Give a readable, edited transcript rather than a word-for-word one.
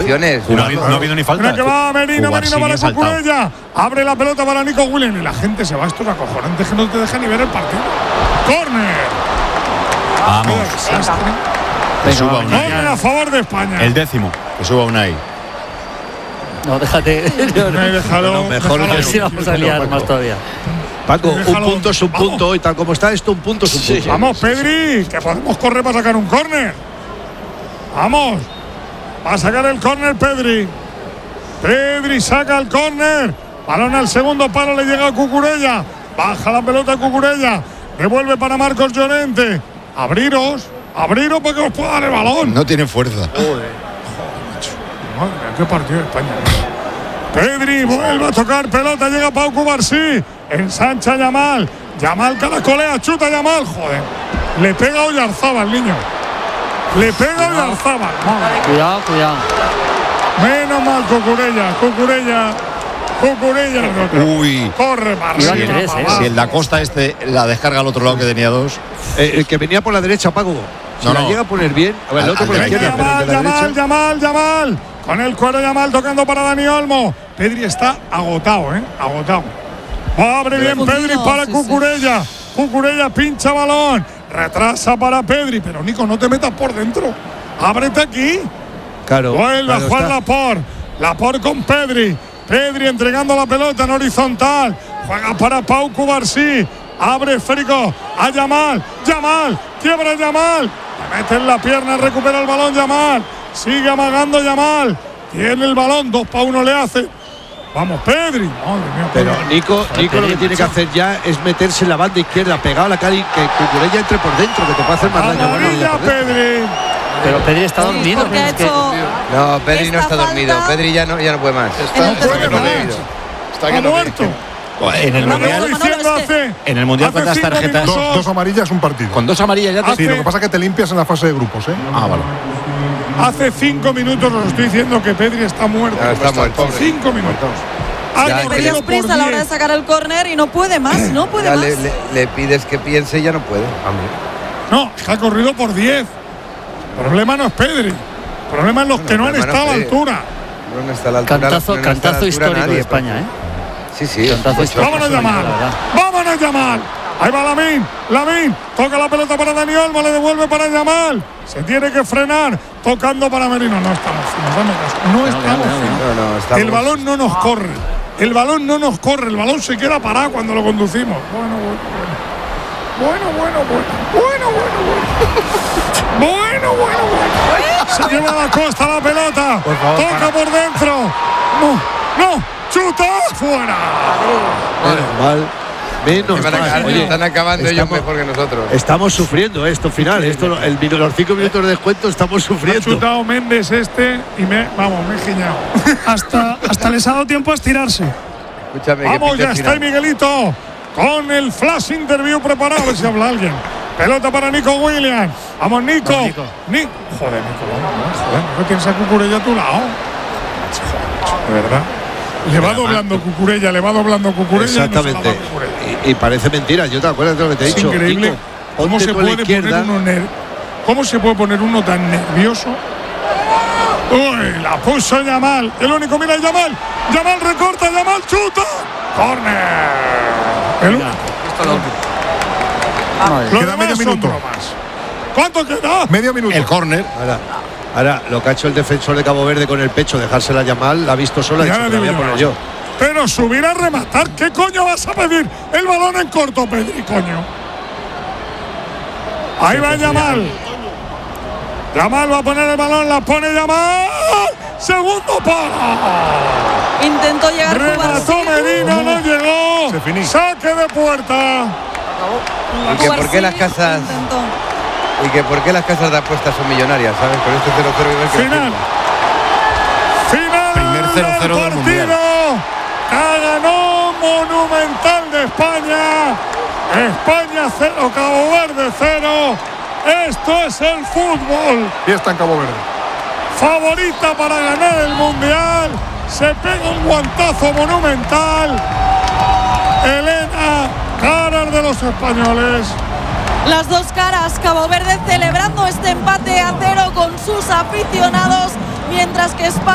opciones. No ha habido ni falta. Que va Merino para Cucurella. Abre la pelota para Nico Williams. Y la gente se va. Esto es acojonante, que no te deja ni ver el partido. ¡Córner! Vamos. Que suba Unai. Córner a favor de España. El 10º. Que suba Unai. No, déjate. Déjalo. Mejor A ver si vamos a liar más todavía. Paco, un punto es un punto. Y tal como está esto, un punto es un punto. Vamos, Pedri, que podemos correr para sacar un córner. Vamos. Va a sacar el córner Pedri. Pedri saca el córner. Balón al segundo palo, le llega a Cucurella. Baja la pelota a Cucurella. Devuelve para Marcos Llorente. Abriros para que os pueda dar el balón. No tiene fuerza. Madre mía, qué partido de España. Pedri vuelve a tocar pelota, llega Pau Cubarsí. Ensancha Yamal. Yamal caracolea, chuta Yamal. Joder. Le pega a Oyarzábal, niño. Le pega a Oyarzábal. Cuidado. Menos mal Cucurella. Uy. Corre para Iba arriba. tres, papá. Si el da Costa la descarga al otro lado que tenía dos. El que venía por la derecha, Paco. Si la llega a poner bien. A ver, el otro por la izquierda, pero el de la derecha. Yamal. Con el cuero Yamal tocando para Dani Olmo. Pedri está agotado, agotado. Abre bien Pedri para Cucurella. Cucurella pincha balón. Retrasa para Pedri. Pero Nico, no te metas por dentro. Ábrete aquí. Claro. Vuelve a jugar Laporte con Pedri. Pedri entregando la pelota en horizontal. Juega para Pau Cubarsí. Abre esférico a Yamal. Quiebra Yamal. Le mete en la pierna, recupera el balón Yamal. Sigue amagando Yamal. Tiene el balón, 2-1 le hace. Vamos, Pedri. Madre mía, pero Nico lo que tiene que hacer ya es meterse en la banda izquierda, pegado a la cara y que Cucurella entre por dentro, que te puede hacer más daño. Pedri. Pero Pedri está dormido. No, Pedri no está dormido. Pedri ya no puede más. Está muerto. En el Mundial cuántas tarjetas. Dos amarillas un partido. Con 2 amarillas ya te. Sí, lo que pasa es que te limpias en la fase de grupos, vale. Hace 5 minutos os estoy diciendo que Pedri está muerto. Está muerto. 5 minutos. Tenías prisa a la hora de sacar el córner y no puede más, no puede más. Le pides que piense y ya no puede. No, ha corrido por 10. El problema no es Pedri. El problema es los que no han estado a la altura. No está a la altura. Cantazo histórico de España, Sí. Vámonos Yamal. Ahí va Lamine. Toca la pelota para Dani Olmo. Le devuelve para Yamal. Se tiene que frenar. Tocando para Merino. No estamos finos. El balón no nos corre. El balón se queda parado cuando lo conducimos. Bueno. Se lleva a la costa la pelota. Toca por dentro. No. Chuta fuera. Menos mal. Oye, están acabando ellos mejor que nosotros. Estamos sufriendo esto final. Los 5 minutos de descuento estamos sufriendo. Ha chutado Méndez y me he giñado. hasta les ha dado tiempo a estirarse. Escúchame. Vamos, ya está Miguelito con el flash interview preparado. A ver si habla alguien. Pelota para Nico Williams. Vamos, Nico. Joder, Nico, ¿no tienes a Cucurella a tu lado? De verdad. Le va doblando Cucurella. Exactamente. Y parece mentira. Yo te acuerdas de lo que te he dicho. Increíble. Nico, ¿Cómo se puede poner uno tan nervioso? Uy, la puso Yamal. El único, mira Yamal. Yamal recorta, Yamal chuta. Córner. El único. Queda medio minuto. ¿Cuánto queda? Medio minuto. El córner. Ahora, lo que ha hecho el defensor de Cabo Verde con el pecho, dejársela Yamal, la ha visto sola y se la voy a poner yo. Pero subir a rematar, ¿qué coño vas a pedir? El balón en corto, Pedri, coño. Ahí va Yamal. Yamal va a poner el balón, la pone Yamal. Segundo palo. Intentó llegar Remató Medina, no llegó. Saque de puerta. ¿Y que por qué las casas? ¿Y que por qué las casas de apuestas son millonarias? ¿Sabes? Con este 0-0 Final primer 0-0 del Mundial. Ganó Monumental de España. España 0, Cabo Verde 0. Esto es el fútbol. Y está en Cabo Verde. Favorita para ganar el Mundial. Se pega un guantazo monumental. Elena, caras de los españoles. Las dos caras, Cabo Verde celebrando este empate a 0 con sus aficionados, mientras que España